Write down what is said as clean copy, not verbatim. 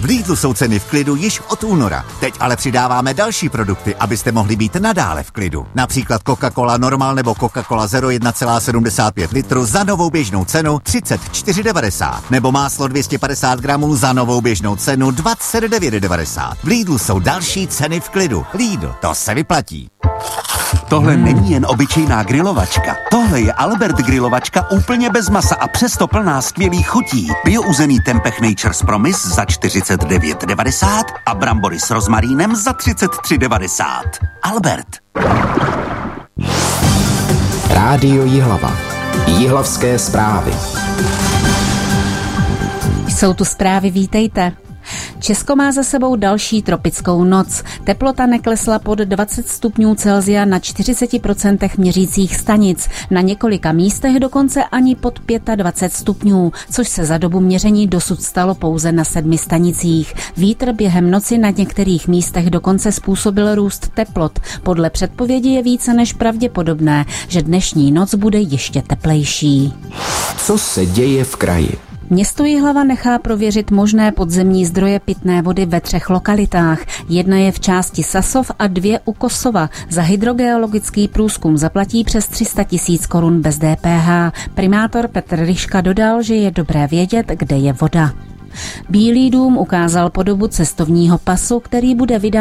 V Lidlu jsou ceny v klidu již od února. Teď ale přidáváme další produkty, abyste mohli být nadále v klidu. Například Coca-Cola Normal nebo Coca-Cola Zero 1,75 litru za novou běžnou cenu 34,90. Nebo máslo 250 gramů za novou běžnou cenu 29,90. V Lidlu jsou další ceny v klidu. Lidl, to se vyplatí. Tohle není jen obyčejná grilovačka. Tohle je Albert grilovačka úplně bez masa a přesto plná skvělých chutí. Biouzený Tempeh Nature's Promise za 49,90 a brambory s rozmarínem za 33,90. Albert. Rádio Jihlava. Jihlavské zprávy. Jsou tu zprávy, vítejte. Česko má za sebou další tropickou noc. Teplota neklesla pod 20 stupňů Celsia na 40% měřících stanic. Na několika místech dokonce ani pod 25 stupňů, což se za dobu měření dosud stalo pouze na 7 stanicích. Vítr během noci na některých místech dokonce způsobil růst teplot. Podle předpovědi je více než pravděpodobné, že dnešní noc bude ještě teplejší. Co se děje v kraji? Město Jihlava nechá prověřit možné podzemní zdroje pitné vody ve 3 lokalitách. Jedna je v části Sasov a 2 u Kosova. Za hydrogeologický průzkum zaplatí přes 300 000 korun bez DPH. Primátor Petr Ryška dodal, že je dobré vědět, kde je voda. Bílý dům ukázal podobu cestovního pasu, který bude vydán